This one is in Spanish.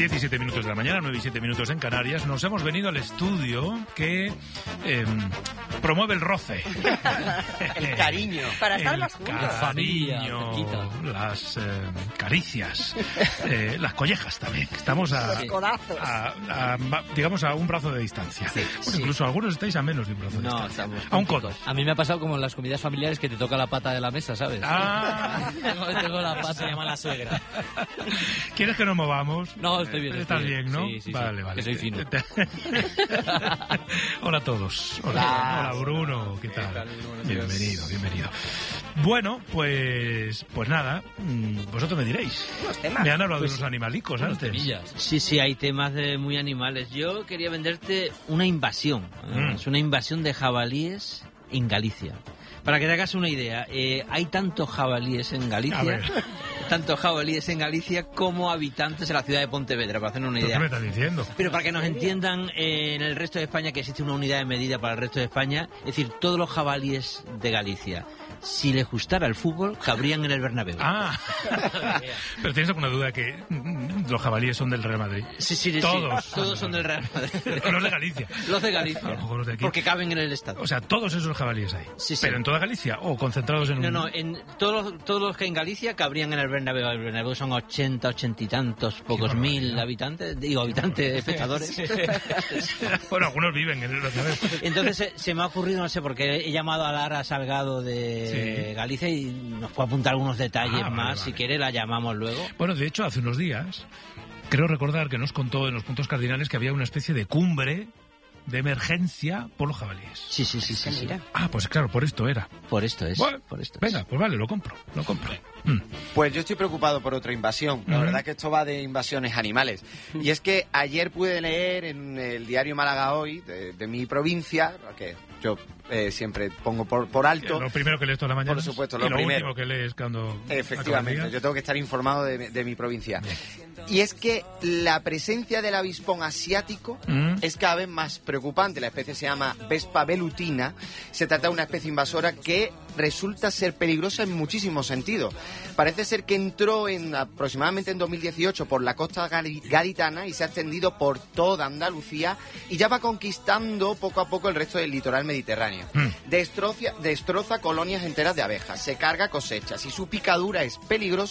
17 minutos de la mañana, 9 y 7 minutos en Canarias. Nos hemos venido al estudio que promueve el roce. El cariño. Para estar más juntos. El cariño, las caricias, las collejas también. Estamos Los codazos. digamos, a un brazo de distancia. Sí, Bueno, incluso algunos estáis a menos de un brazo de distancia. Estamos A un codo. A mí me ha pasado como en las comidas familiares que te toca la pata de la mesa, ¿sabes? Tengo la pata. Se llama la suegra. ¿Quieres que nos movamos? No, estoy bien. ¿Estás bien, no? Sí. Vale. Que soy fino. Hola a todos. Hola Bruno, ¿qué tal? Bienvenido. Bueno, pues nada, vosotros me diréis. Los temas. Me han hablado de los animalicos antes. Sí, hay temas de muy animales. Yo quería venderte una invasión. Es una invasión de jabalíes en Galicia. Para que te hagas una idea, hay tantos jabalíes en Galicia, como habitantes en la ciudad de Pontevedra, para hacernos una idea. ¿Qué me estás diciendo? Pero para que nos entiendan, en el resto de España, que existe una unidad de medida para el resto de España, es decir, todos los jabalíes de Galicia, si les gustara el fútbol, cabrían en el Bernabéu. Pero tienes alguna duda que los jabalíes son del Real Madrid. Sí. Todos son del Real Madrid. Los de Galicia. Los de Galicia. A lo mejor los de aquí. Porque caben en el estadio. O sea, todos esos jabalíes hay. Sí. ¿Pero en toda Galicia o concentrados en un...? No, en todos los que en Galicia cabrían en el Bernabéu. El Bernabéu son 80 y tantos, pocos mil habitantes, espectadores. Bueno, algunos viven en el Bernabéu. Entonces se me ha ocurrido, no sé, porque he llamado a Lara Salgado de Galicia y nos puede apuntar algunos detalles más. Vale. Si quiere la llamamos luego. Bueno, de hecho, hace unos días, creo recordar que nos contó en los puntos cardinales que había una especie de cumbre de emergencia por los jabalíes. Sí. Mira. Pues claro, por esto era. Por esto es. Bueno, venga, pues vale, lo compro. Pues yo estoy preocupado por otra invasión. La verdad que esto va de invasiones animales. Y es que ayer pude leer en el diario Málaga Hoy, de mi provincia, que yo siempre pongo por alto. Lo primero que lees toda la mañana. Por supuesto, lo último que lees cuando... Efectivamente, yo tengo que estar informado de mi provincia. Bien. Y es que la presencia del avispón asiático es cada vez más preocupante. La especie se llama Vespa velutina. Se trata de una especie invasora que resulta ser peligrosa en muchísimos sentidos. Parece ser que entró aproximadamente en 2018 por la costa gaditana y se ha extendido por toda Andalucía y ya va conquistando poco a poco el resto del litoral mediterráneo. Destroza colonias enteras de abejas, se carga cosechas y su picadura es peligrosa